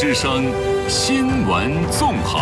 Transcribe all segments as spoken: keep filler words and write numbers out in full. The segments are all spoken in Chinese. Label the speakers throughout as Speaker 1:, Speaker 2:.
Speaker 1: 之声新闻纵横。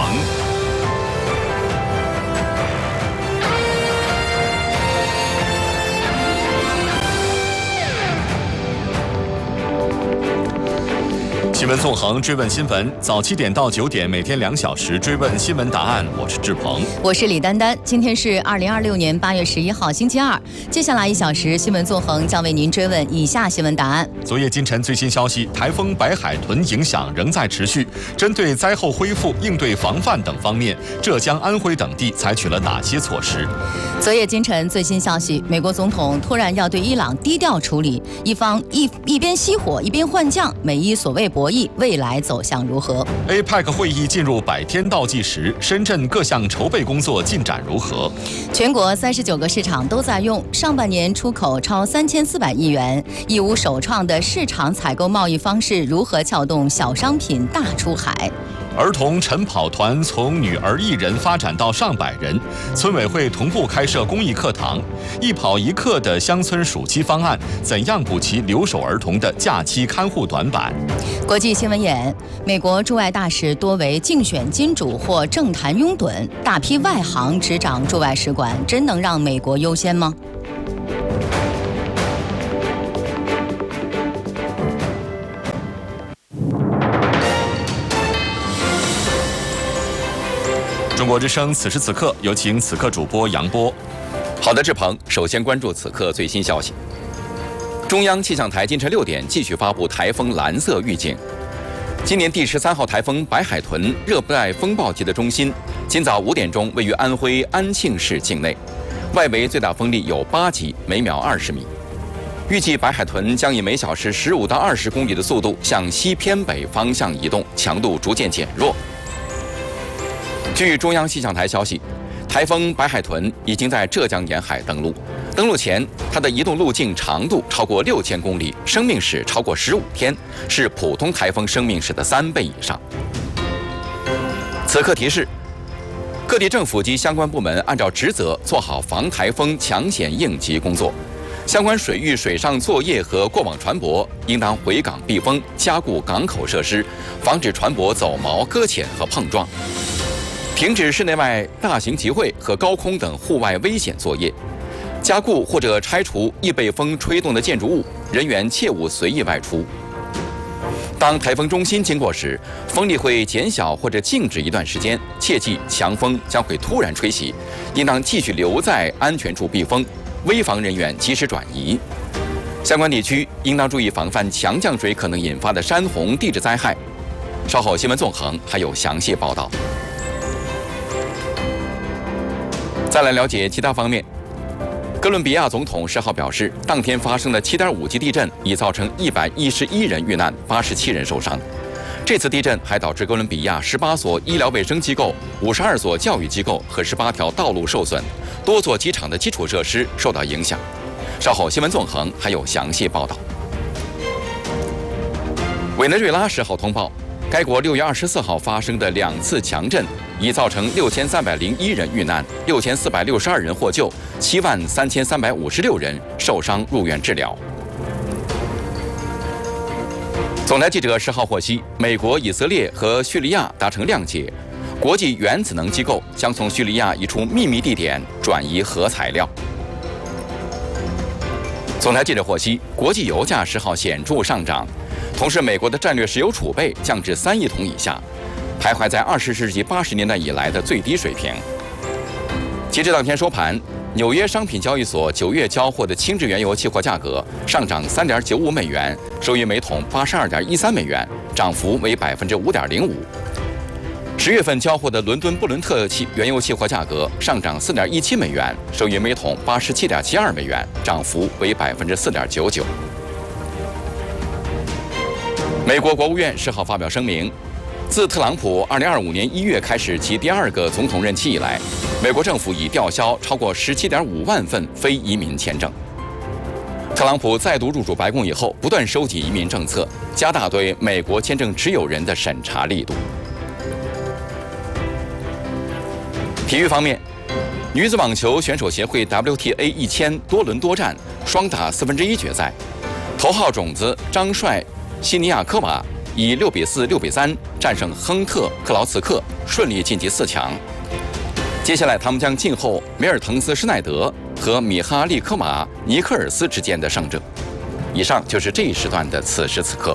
Speaker 1: 新闻纵横，追问新闻，早七点到九点，每天两小时追问新闻答案。我是志鹏，
Speaker 2: 我是李丹丹。今天是二零二六年八月十一号，星期二。接下来一小时，新闻纵横将为您追问以下新闻答案。
Speaker 1: 昨夜今晨最新消息，台风白海豚影响仍在持续。针对灾后恢复、应对防范等方面，浙江、安徽等地采取了哪些措施？
Speaker 2: 昨夜今晨最新消息，美国总统突然要对伊朗低调处理，一方一一边熄火，一边换将，美伊所谓博弈未来走向如何
Speaker 1: ？A P E C 会议进入百天倒计时，深圳各项筹备工作进展如何？
Speaker 2: 全国三十九个市场都在用，上半年出口超三千四百亿元，义乌首创的市场采购贸易方式如何撬动小商品大出海？
Speaker 1: 儿童晨跑团从女儿一人发展到上百人，村委会同步开设公益课堂。一跑一课的乡村暑期方案，怎样补齐留守儿童的假期看护短板？
Speaker 2: 国际新闻眼：美国驻外大使多为竞选金主或政坛拥趸，大批外行执掌驻外使馆，真能让美国优先吗？
Speaker 1: 中国之声，此时此刻，有请此刻主播杨波。
Speaker 3: 好的，志鹏，首先关注此刻最新消息。中央气象台今晨六点继续发布台风蓝色预警。今年第十三号台风白海豚热带风暴级的中心，今早五点钟位于安徽安庆市境内，外围最大风力有八级，每秒二十米。预计白海豚将以每小时十五到二十公里的速度向西偏北方向移动，强度逐渐减弱。据中央气象台消息，台风白海豚已经在浙江沿海登陆。登陆前，它的移动路径长度超过六千公里，生命史超过十五天，是普通台风生命史的三倍以上。此刻提示：各地政府及相关部门按照职责做好防台风抢险应急工作。相关水域水上作业和过往船舶应当回港避风，加固港口设施，防止船舶走锚、搁浅和碰撞。停止室内外大型集会和高空等户外危险作业，加固或者拆除易被风吹动的建筑物，人员切勿随意外出。当台风中心经过时，风力会减小或者静止一段时间，切记强风将会突然吹袭，应当继续留在安全处避风，危防人员及时转移。相关地区应当注意防范强降水可能引发的山洪地质灾害。稍后新闻纵横还有详细报道。再来了解其他方面。哥伦比亚总统十号表示，当天发生的七点五级地震已造成一百一十一人遇难，八十七人受伤。这次地震还导致哥伦比亚十八所医疗卫生机构、五十二所教育机构和十八条道路受损，多座机场的基础设施受到影响。稍后新闻纵横还有详细报道。委内瑞拉十号通报，该国六月二十四号发生的两次强震已造成六千三百零一人遇难，六千四百六十二人获救，七万三千三百五十六人受伤入院治疗。总台记者十号获悉，美国、以色列和叙利亚达成谅解，国际原子能机构将从叙利亚一处秘密地点转移核材料。总台记者获悉，国际油价十号显著上涨，同时美国的战略石油储备降至三亿桶以下，徘徊在二十世纪八十年代以来的最低水平。截至当天收盘，纽约商品交易所九月交货的轻质原油期货价格上涨三点九五美元，收于每桶八十二点一三美元，涨幅为百分之五点零五。十月份交货的伦敦布伦特期原油期货价格上涨四点一七美元，收于每桶八十七点七二美元，涨幅为百分之四点九九。美国国务院十号发表声明，自特朗普二零二五年一月开始其第二个总统任期以来，美国政府已吊销超过十七点五万份非移民签证。特朗普再度入主白宫以后，不断收紧移民政策，加大对美国签证持有人的审查力度。体育方面，女子网球选手协会 W T A 一千多轮多战双打四分之一决赛，头号种子张帅、西尼亚科娃以六比四、六比三战胜亨特克劳茨克，顺利晋级四强。接下来，他们将静候梅尔滕斯施耐德和米哈利科马尼克尔斯之间的胜者。以上就是这一时段的此时此刻。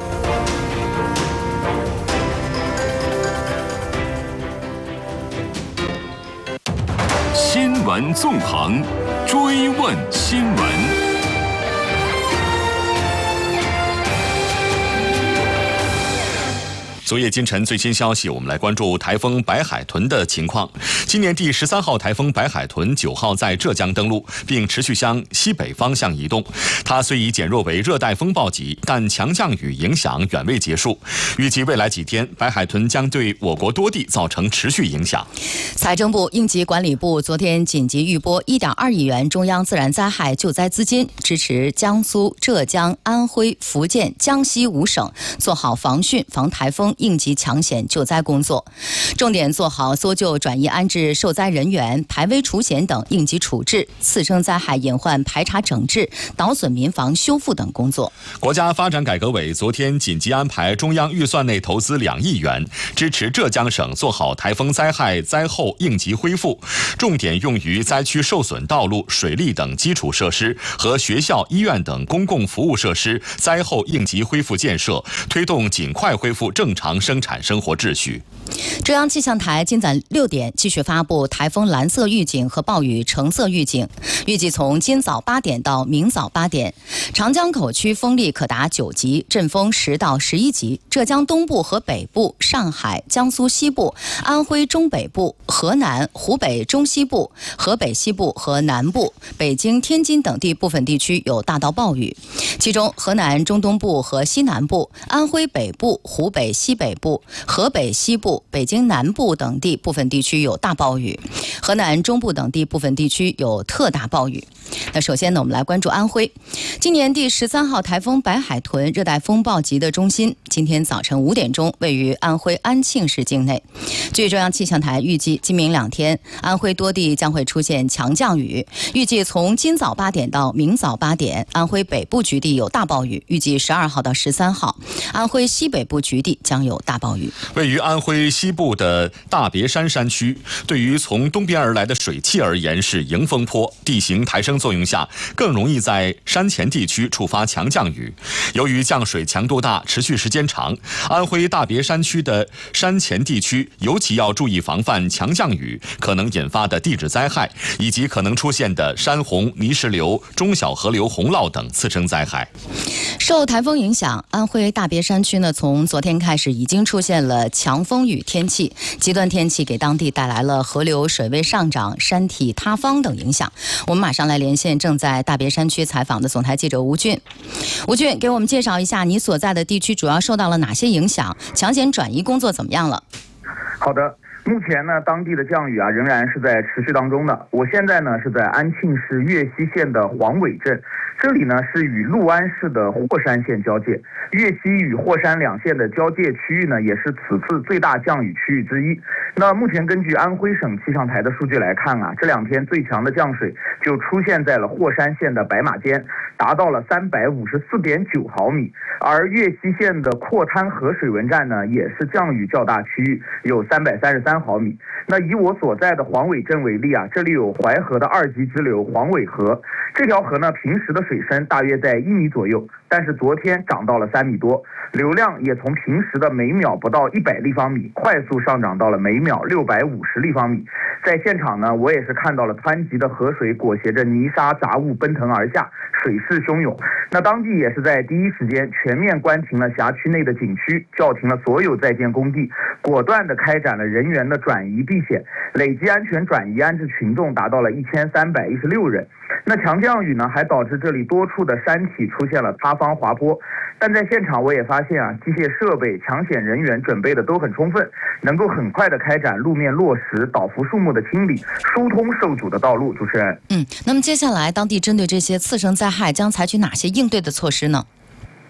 Speaker 4: 新闻纵横，追问新闻。
Speaker 1: 昨夜今晨最新消息，我们来关注台风白海豚的情况。今年第十三号台风白海豚九号在浙江登陆，并持续向西北方向移动。它虽已减弱为热带风暴级，但强降雨影响远未结束。预计未来几天，白海豚将对我国多地造成持续影响。
Speaker 2: 财政部应急管理部昨天紧急预拨一点二亿元中央自然灾害救灾资金，支持江苏、浙江、安徽、福建、江西五省做好防汛、防台风应急抢险救灾工作，重点做好搜救、转移安置受灾人员、排危除险等应急处置、次生灾害隐患排查整治、倒损民房修复等工作。
Speaker 1: 国家发展改革委昨天紧急安排中央预算内投资两亿元，支持浙江省做好台风灾害灾后应急恢复，重点用于灾区受损道路、水利等基础设施和学校、医院等公共服务设施灾后应急恢复建设，推动尽快恢复正常生产生活秩序。
Speaker 2: 中央气象台今早六点继续发布台风蓝色预警和暴雨橙色预警，预计从今早八点到明早八点，长江口区风力可达九级，阵风十到十一级。浙江东部和北部、上海、江苏西部、安徽中北部、河南、湖北中西部、河北西部和南部、北京、天津等地部分地区有大到暴雨，其中河南中东部和西南部、安徽北部、湖北西北部、河北西部、北京南部等地部分地区有大暴雨，河南中部等地部分地区有特大暴雨。那首先呢，我们来关注安徽。今年第十三号台风白海豚热带风暴级的中心，今天早晨五点钟位于安徽安庆市境内。据中央气象台预计，今明两天，安徽多地将会出现强降雨。预计从今早八点到明早八点，安徽北部局地有大暴雨。预计十二号到十三号，安徽西北部局地将有大暴雨。
Speaker 1: 位于安徽西部的大别山山区，对于从东边而来的水汽而言是迎风坡，地形抬升作用下，更容易在山前地区触发强降雨。由于降水强度大、持续时间长，安徽大别山区的山前地区尤其要注意防范强降雨可能引发的地质灾害，以及可能出现的山洪、泥石流、中小河流洪涝等次生灾害。
Speaker 2: 受台风影响，安徽大别山区呢，从昨天开始已经出现了强风雨天气，极端天气给当地带来了河流水位上涨、山体塌方等影响。我们马上来连线正在大别山区采访的总台记者吴俊。吴俊，给我们介绍一下你所在的地区主要受到了哪些影响？抢险转移工作怎么样了？
Speaker 5: 好的。目前呢，当地的降雨啊仍然是在持续当中的。我现在呢是在安庆市岳西县的黄尾镇，这里呢是与六安市的霍山县交界。岳西与霍山两县的交界区域呢，也是此次最大降雨区域之一。那目前根据安徽省气象台的数据来看啊，这两天最强的降水就出现在了霍山县的白马间，达到了三百五十四点九毫米。而岳西县的阔滩河水文站呢，也是降雨较大区域，有三百三十三毫米。那以我所在的黄尾镇为例啊，这里有淮河的二级支流黄尾河，这条河呢平时的水深大约在一米左右，但是昨天涨到了三米多，流量也从平时的每秒不到一百立方米快速上涨到了每秒六百五十立方米。在现场呢，我也是看到了湍急的河水裹挟着泥沙杂物奔腾而下，水势汹涌。那当地也是在第一时间全面关停了辖区内的景区，叫停了所有在建工地，果断地开展了人员的转移避险，累计安全转移安置群众达到了一千三百一十六人。那强降雨呢，还导致这里多处的山体出现了塌方滑坡，但在现场我也发现啊，机械设备、抢险人员准备的都很充分，能够很快的开展路面落石、倒伏树木的清理，疏通受阻的道路。主持人，
Speaker 2: 嗯，那么接下来当地针对这些次生灾害将采取哪些应对的措施呢？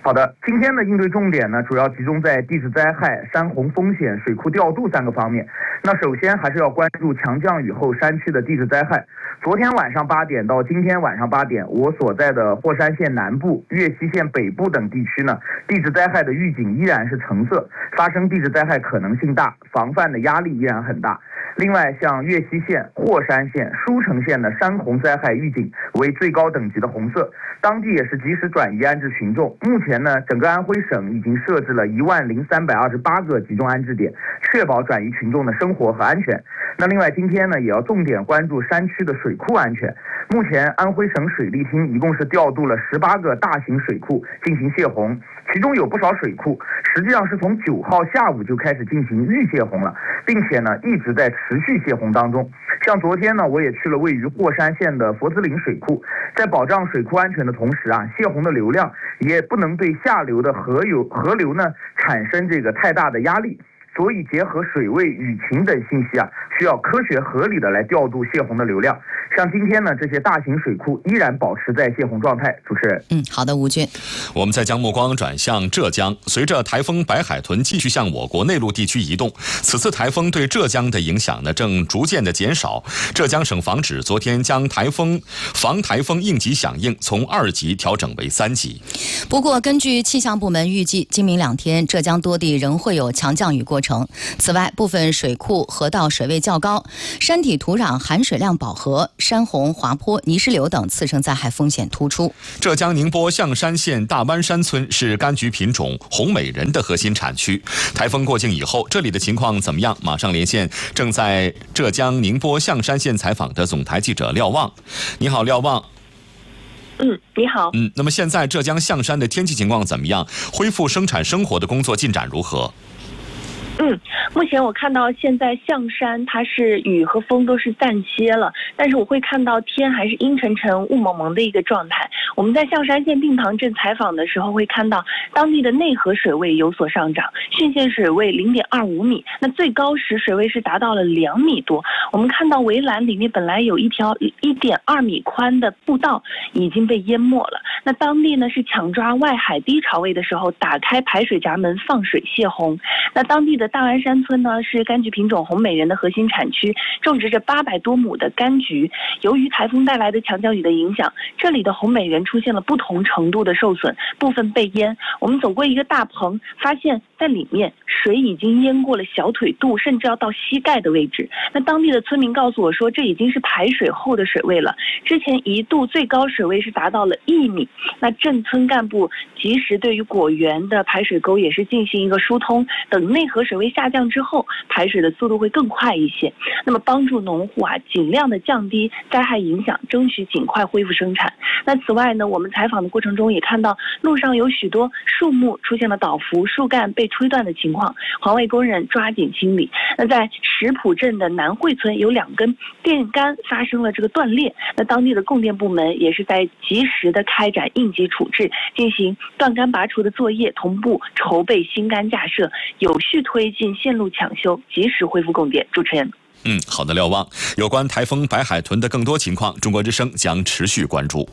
Speaker 5: 好的，今天的应对重点呢，主要集中在地质灾害、山洪风险、水库调度三个方面。那首先还是要关注强降雨后山区的地质灾害。昨天晚上八点到今天晚上八点，我所在的霍山县南部、岳西县北部等地区呢，地质灾害的预警依然是橙色，发生地质灾害可能性大，防范的压力依然很大。另外，像岳西县、霍山县、舒城县的山洪灾害预警为最高等级的红色，当地也是及时转移安置群众。目前呢，整个安徽省已经设置了一万零三百二十八个集中安置点，确保转移群众的生活和安全。那另外，今天呢，也要重点关注山区的水库安全。目前，安徽省水利厅一共是调度了十八个大型水库进行泄洪，其中有不少水库实际上是从九号下午就开始进行预泄洪了，并且呢一直在持续泄洪当中。像昨天呢，我也去了位于霍山县的佛子岭水库，在保障水库安全的同时啊，泄洪的流量也不能对下流的河流河流呢产生这个太大的压力。所以结合水位、雨情等信息啊，需要科学合理的来调度泄洪的流量。像今天呢，这些大型水库依然保持在泄洪状态。主持人，
Speaker 2: 嗯，好的，吴军。
Speaker 1: 我们再将目光转向浙江，随着台风白海豚继续向我国内陆地区移动，此次台风对浙江的影响呢，正逐渐的减少。浙江省防指昨天将台风防台风应急响应从二级调整为三级。
Speaker 2: 不过，根据气象部门预计，今明两天浙江多地仍会有强降雨过程。此外，部分水库、河道水位较高，山体土壤含水量饱和，山洪、滑坡、泥石流等次生灾害风险突出。
Speaker 1: 浙江宁波象山县大湾山村是柑橘品种红美人的核心产区。台风过境以后，这里的情况怎么样？马上连线正在浙江宁波象山县采访的总台记者廖望。你好，廖望。
Speaker 6: 嗯，你好。
Speaker 1: 嗯，那么现在浙江象山的天气情况怎么样？恢复生产生活的工作进展如何？
Speaker 6: 嗯，目前我看到现在象山它是雨和风都是暂歇了，但是我会看到天还是阴沉沉、雾蒙蒙的一个状态。我们在象山县定塘镇采访的时候会看到当地的内河水位有所上涨，汛县水位零点二五米，那最高时水位是达到了两米多。我们看到围栏里面本来有一条一点二米宽的步道已经被淹没了。那当地呢是抢抓外海低潮位的时候，打开排水闸门放水泄洪。那当地的大湾山村呢是柑橘品种红美人的核心产区，种植着八百多亩的柑橘。由于台风带来的强降雨的影响，这里的红美人出现了不同程度的受损，部分被淹。我们走过一个大棚，发现在里面水已经淹过了小腿肚，甚至要到膝盖的位置。那当地的村民告诉我说，这已经是排水后的水位了，之前一度最高水位是达到了一米。那镇村干部及时对于果园的排水沟也是进行一个疏通，等内河水位下降之后，排水的速度会更快一些。那么帮助农户啊，尽量的降低灾害影响，争取尽快恢复生产。那此外呢，我们采访的过程中也看到路上有许多树木出现了倒伏、树干被吹断的情况，环卫工人抓紧清理。那在石浦镇的南汇村有两根电杆发生了这个断裂，那当地的供电部门也是在及时的开展应急处置，进行断杆拔除的作业，同步筹备新杆架设，有序推进线路抢修，及时恢复供电。主持人。
Speaker 1: 嗯，好的，廖望。有关台风白海豚的更多情况，中国之声将持续关注。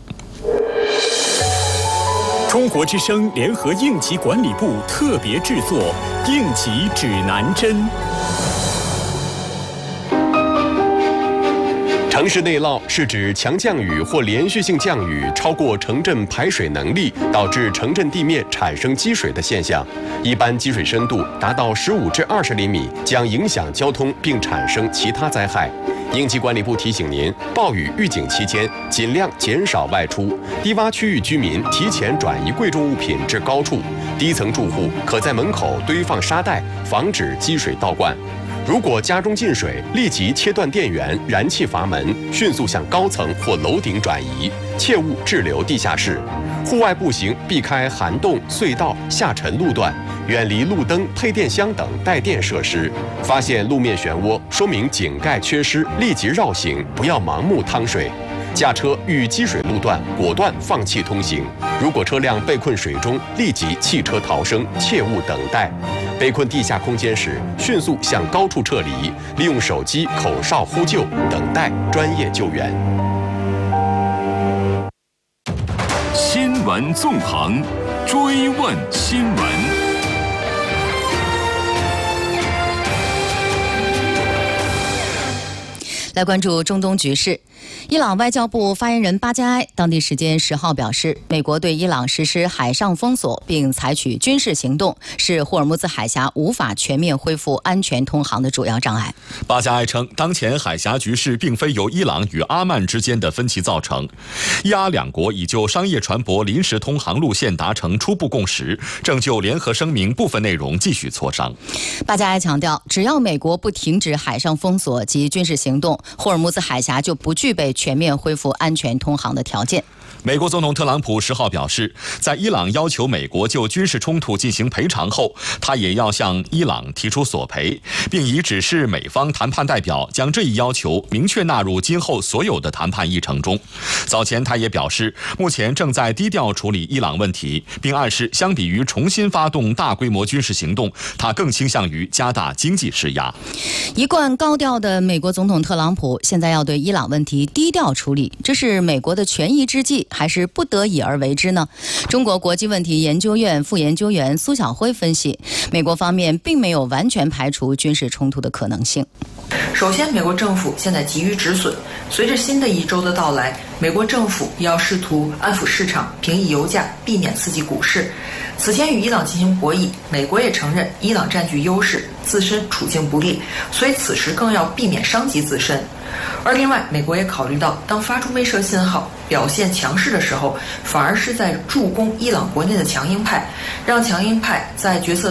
Speaker 7: 中国之声联合应急管理部特别制作《应急指南针》。城市内涝是指强降雨或连续性降雨超过城镇排水能力，导致城镇地面产生积水的现象。一般积水深度达到十五至二十厘米，将影响交通并产生其他灾害。应急管理部提醒您，暴雨预警期间尽量减少外出，低洼区域居民提前转移贵重物品至高处，低层住户可在门口堆放沙袋，防止积水倒灌。如果家中进水，立即切断电源、燃气阀门，迅速向高层或楼顶转移，切勿滞留地下室。户外步行避开涵洞、隧道、下沉路段，远离路灯、配电箱等带电设施。发现路面漩涡，说明井盖缺失，立即绕行，不要盲目趟水。驾车遇积水路段，果断放弃通行。如果车辆被困水中，立即弃车逃生，切勿等待。被困地下空间时，迅速向高处撤离，利用手机口哨呼救，等待专业救援。
Speaker 4: 新闻纵横， 追问新闻。
Speaker 2: 来关注中东局势。伊朗外交部发言人巴加埃当地时间十号表示，美国对伊朗实施海上封锁并采取军事行动，是霍尔木兹海峡无法全面恢复安全通航的主要障碍。
Speaker 1: 巴加埃称，当前海峡局势并非由伊朗与阿曼之间的分歧造成，伊阿两国已就商业船舶临时通航路线达成初步共识，正就联合声明部分内容继续磋商。
Speaker 2: 巴加埃强调，只要美国不停止海上封锁及军事行动，霍尔木兹海峡就不具备全面恢复安全通航的条件。
Speaker 1: 美国总统特朗普十号表示，在伊朗要求美国就军事冲突进行赔偿后，他也要向伊朗提出索赔，并已指示美方谈判代表将这一要求明确纳入今后所有的谈判议程中。早前他也表示，目前正在低调处理伊朗问题，并暗示相比于重新发动大规模军事行动，他更倾向于加大经济施压。
Speaker 2: 一贯高调的美国总统特朗普现在要对伊朗问题低调处理，这是美国的权宜之计，还是不得已而为之呢？中国国际问题研究院副研究员苏晓辉分析，美国方面并没有完全排除军事冲突的可能性。
Speaker 8: 首先，美国政府现在急于止损，随着新的一周的到来，美国政府要试图安抚市场，平抑油价，避免刺激股市。此前与伊朗进行博弈，美国也承认伊朗占据优势，自身处境不利，所以此时更要避免伤及自身。而另外，美国也考虑到，当发出威慑信号、表现强势的时候，反而是在助攻伊朗国内的强硬派，让强硬派在决策